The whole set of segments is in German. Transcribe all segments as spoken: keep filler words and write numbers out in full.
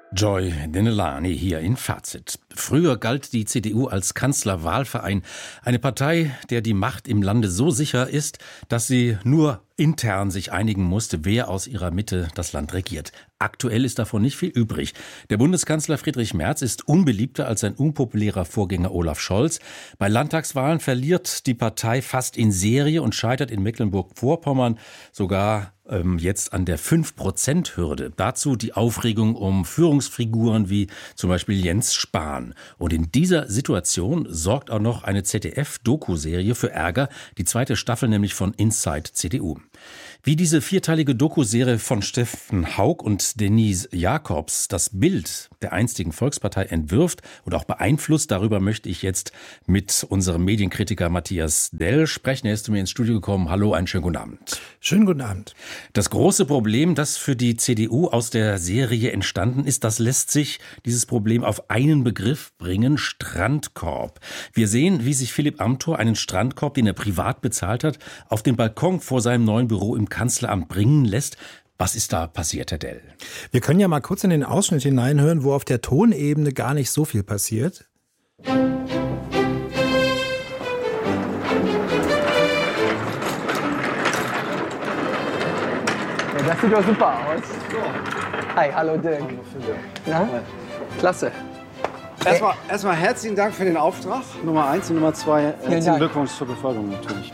Joy Denelani hier in Fazit. Früher galt die C D U als Kanzlerwahlverein, eine Partei, der die Macht im Lande so sicher ist, dass sie nur intern sich einigen musste, wer aus ihrer Mitte das Land regiert. Aktuell ist davon nicht viel übrig. Der Bundeskanzler Friedrich Merz ist unbeliebter als sein unpopulärer Vorgänger Olaf Scholz. Bei Landtagswahlen verliert die Partei fast in Serie und scheitert in Mecklenburg-Vorpommern sogar ähm, jetzt an der fünf Prozent Hürde. Dazu die Aufregung um Führungsfiguren wie zum Beispiel Jens Spahn. Und in dieser Situation sorgt auch noch eine Z D F-Doku-Serie für Ärger, die zweite Staffel nämlich von Inside C D U. Wie diese vierteilige Doku-Serie von Steffen Haug und Denise Jacobs das Bild der einstigen Volkspartei entwirft und auch beeinflusst, darüber möchte ich jetzt mit unserem Medienkritiker Matthias Dell sprechen. Er ist zu mir ins Studio gekommen. Hallo, einen schönen guten Abend. Schönen guten Abend. Das große Problem, das für die C D U aus der Serie entstanden ist, das lässt sich dieses Problem auf einen Begriff bringen: Strandkorb. Wir sehen, wie sich Philipp Amthor einen Strandkorb, den er privat bezahlt hat, auf den Balkon vor seinem neuen Büro im Kanzleramt bringen lässt. Was ist da passiert, Herr Dell? Wir können ja mal kurz in den Ausschnitt hineinhören, wo auf der Tonebene gar nicht so viel passiert. Ja, das sieht doch super aus. Hi, hallo Dirk. Na? Klasse. Erstmal, erstmal herzlichen Dank für den Auftrag, Nummer eins, und Nummer zwei, herzlichen Glückwunsch zur Beförderung natürlich.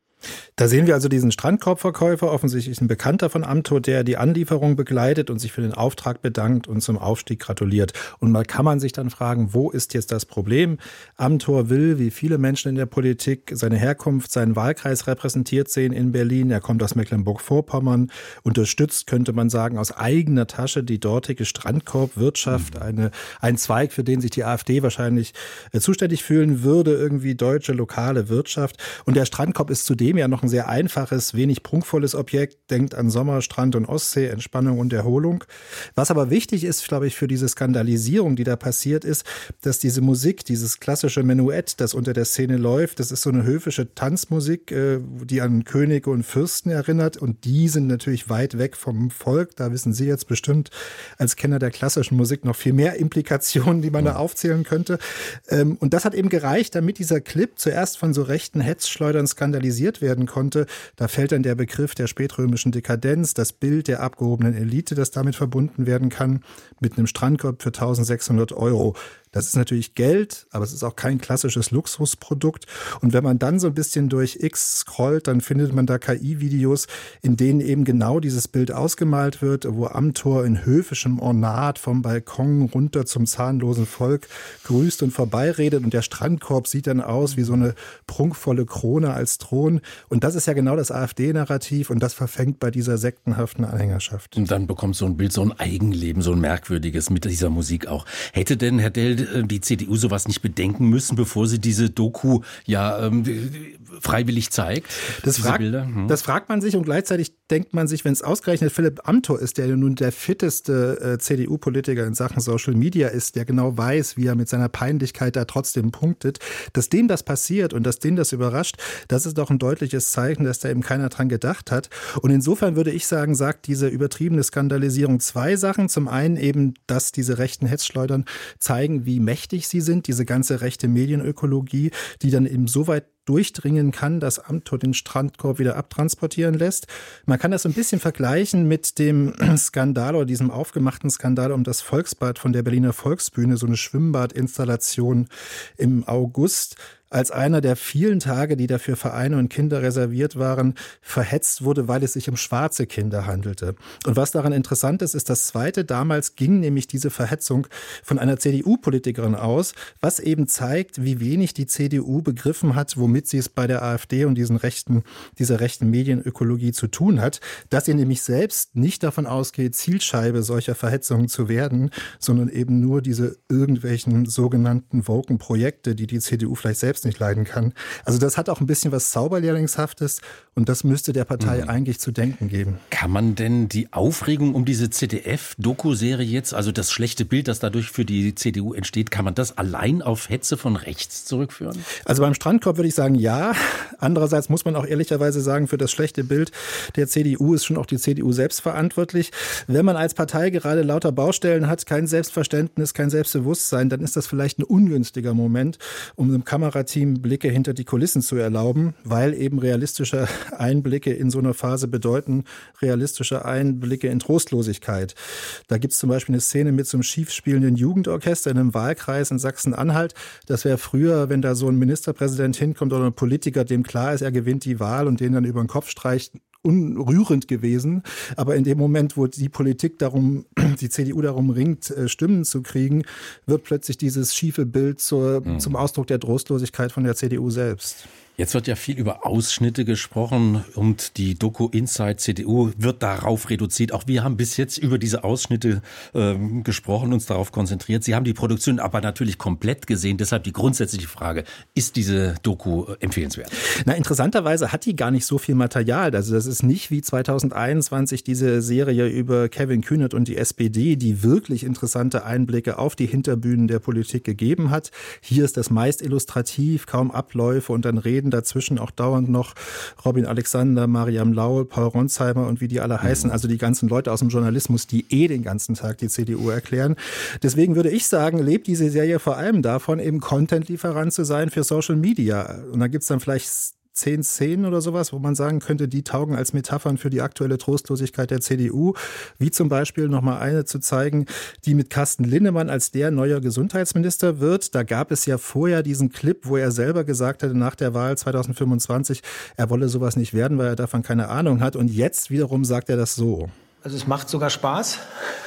Da sehen wir also diesen Strandkorbverkäufer, offensichtlich ein Bekannter von Amthor, der die Anlieferung begleitet und sich für den Auftrag bedankt und zum Aufstieg gratuliert. Und mal kann man sich dann fragen, wo ist jetzt das Problem? Amthor will, wie viele Menschen in der Politik, seine Herkunft, seinen Wahlkreis repräsentiert sehen in Berlin. Er kommt aus Mecklenburg-Vorpommern, unterstützt, könnte man sagen, aus eigener Tasche die dortige Strandkorbwirtschaft, eine, ein Zweig, für den sich die AfD wahrscheinlich äh, zuständig fühlen würde, irgendwie deutsche, lokale Wirtschaft. Und der Strandkorb ist zudem ja noch ein sehr einfaches, wenig prunkvolles Objekt. Denkt an Sommer, Strand und Ostsee, Entspannung und Erholung. Was aber wichtig ist, glaube ich, für diese Skandalisierung, die da passiert ist, dass diese Musik, dieses klassische Menuett, das unter der Szene läuft, das ist so eine höfische Tanzmusik, die an Könige und Fürsten erinnert. Und die sind natürlich weit weg vom Volk. Da wissen Sie jetzt bestimmt als Kenner der klassischen Musik noch viel mehr Implikationen, die man da aufzählen könnte. Und das hat eben gereicht, damit dieser Clip zuerst von so rechten Hetzschleudern skandalisiert werden konnte. Da fällt dann der Begriff der spätrömischen Dekadenz, das Bild der abgehobenen Elite, das damit verbunden werden kann, mit einem Strandkorb für eintausendsechshundert Euro. Das ist natürlich Geld, aber es ist auch kein klassisches Luxusprodukt. Und wenn man dann so ein bisschen durch X scrollt, dann findet man da K I-Videos, in denen eben genau dieses Bild ausgemalt wird, wo Amthor in höfischem Ornat vom Balkon runter zum zahnlosen Volk grüßt und vorbeiredet. Und der Strandkorb sieht dann aus wie so eine prunkvolle Krone als Thron. Und das ist ja genau das AfD-Narrativ und das verfängt bei dieser sektenhaften Anhängerschaft. Und dann bekommt so ein Bild so ein Eigenleben, so ein merkwürdiges mit dieser Musik auch. Hätte denn, Herr Dell, die C D U sowas nicht bedenken müssen, bevor sie diese Doku ja ähm, freiwillig zeigt? Das, frag, hm. das fragt man sich und gleichzeitig denkt man sich, wenn es ausgerechnet Philipp Amthor ist, der nun der fitteste äh, C D U-Politiker in Sachen Social Media ist, der genau weiß, wie er mit seiner Peinlichkeit da trotzdem punktet, dass dem das passiert und dass den das überrascht, das ist doch ein deutliches Zeichen, dass da eben keiner dran gedacht hat. Und insofern würde ich sagen, sagt diese übertriebene Skandalisierung zwei Sachen. Zum einen eben, dass diese rechten Hetzschleudern zeigen, wie mächtig sie sind, diese ganze rechte Medienökologie, die dann eben so weit durchdringen kann, dass Amthor den Strandkorb wieder abtransportieren lässt. Man kann das so ein bisschen vergleichen mit dem Skandal oder diesem aufgemachten Skandal um das Volksbad von der Berliner Volksbühne, so eine Schwimmbadinstallation im August, als einer der vielen Tage, die dafür Vereine und Kinder reserviert waren, verhetzt wurde, weil es sich um schwarze Kinder handelte. Und was daran interessant ist, ist das Zweite. Damals ging nämlich diese Verhetzung von einer C D U-Politikerin aus, was eben zeigt, wie wenig die C D U begriffen hat, womit sie es bei der AfD und diesen rechten, dieser rechten Medienökologie zu tun hat, dass sie nämlich selbst nicht davon ausgeht, Zielscheibe solcher Verhetzungen zu werden, sondern eben nur diese irgendwelchen sogenannten woken Projekte, die die C D U vielleicht selbst nicht leiden kann. Also das hat auch ein bisschen was Zauberlehrlingshaftes Und das müsste der Partei mhm. eigentlich zu denken geben. Kann man denn die Aufregung um diese Z D F-Doku-Serie jetzt, also das schlechte Bild, das dadurch für die C D U entsteht, kann man das allein auf Hetze von rechts zurückführen? Also beim Strandkorb würde ich sagen, ja. Andererseits muss man auch ehrlicherweise sagen, für das schlechte Bild der C D U ist schon auch die C D U selbst verantwortlich. Wenn man als Partei gerade lauter Baustellen hat, kein Selbstverständnis, kein Selbstbewusstsein, dann ist das vielleicht ein ungünstiger Moment, um einem Kamerateam Blicke hinter die Kulissen zu erlauben, weil eben realistische Einblicke in so einer Phase bedeuten, realistische Einblicke in Trostlosigkeit. Da gibt es zum Beispiel eine Szene mit so einem schief spielenden Jugendorchester in einem Wahlkreis in Sachsen-Anhalt. Das wäre früher, wenn da so ein Ministerpräsident hinkommt oder ein Politiker, dem klar ist, er gewinnt die Wahl und den dann über den Kopf streicht, unrührend gewesen. Aber in dem Moment, wo die Politik darum, die C D U darum ringt, Stimmen zu kriegen, wird plötzlich dieses schiefe Bild zur, mhm. zum Ausdruck der Trostlosigkeit von der C D U selbst. Jetzt wird ja viel über Ausschnitte gesprochen und die Doku Inside C D U wird darauf reduziert. Auch wir haben bis jetzt über diese Ausschnitte äh, gesprochen, uns darauf konzentriert. Sie haben die Produktion aber natürlich komplett gesehen. Deshalb die grundsätzliche Frage, ist diese Doku empfehlenswert? Na, interessanterweise hat die gar nicht so viel Material. Also das ist nicht wie zweitausendeinundzwanzig diese Serie über Kevin Kühnert und die S P D, die wirklich interessante Einblicke auf die Hinterbühnen der Politik gegeben hat. Hier ist das meist illustrativ, kaum Abläufe und dann reden dazwischen auch dauernd noch Robin Alexander, Mariam Laul, Paul Ronsheimer und wie die alle heißen, also die ganzen Leute aus dem Journalismus, die eh den ganzen Tag die C D U erklären. Deswegen würde ich sagen, lebt diese Serie vor allem davon, eben Content-Lieferant zu sein für Social Media. Und da gibt's dann vielleicht zehn Szenen oder sowas, wo man sagen könnte, die taugen als Metaphern für die aktuelle Trostlosigkeit der C D U. Wie zum Beispiel nochmal eine zu zeigen, die mit Carsten Linnemann als der neuer Gesundheitsminister wird. Da gab es ja vorher diesen Clip, wo er selber gesagt hatte, nach der Wahl zweitausendfünfundzwanzig, er wolle sowas nicht werden, weil er davon keine Ahnung hat. Und jetzt wiederum sagt er das so. Also es macht sogar Spaß.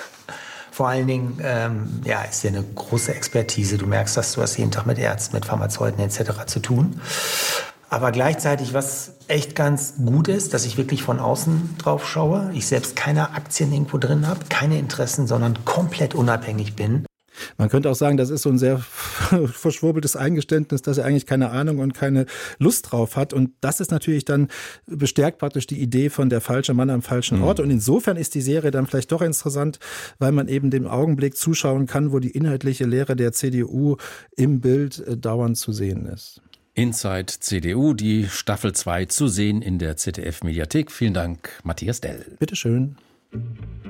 Vor allen Dingen, ähm, ja, ist ja eine große Expertise. Du merkst, dass du hast jeden Tag mit Ärzten, mit Pharmazeuten et cetera zu tun. Aber gleichzeitig, was echt ganz gut ist, dass ich wirklich von außen drauf schaue. Ich selbst keine Aktien irgendwo drin habe, keine Interessen, sondern komplett unabhängig bin. Man könnte auch sagen, das ist so ein sehr verschwurbeltes Eingeständnis, dass er eigentlich keine Ahnung und keine Lust drauf hat. Und das ist natürlich dann, bestärkt praktisch die Idee von der falsche Mann am falschen Ort. Und insofern ist die Serie dann vielleicht doch interessant, weil man eben dem Augenblick zuschauen kann, wo die inhaltliche Lehre der C D U im Bild dauernd zu sehen ist. Inside C D U, die Staffel zwei zu sehen in der Z D F-Mediathek. Vielen Dank, Matthias Dell. Bitteschön.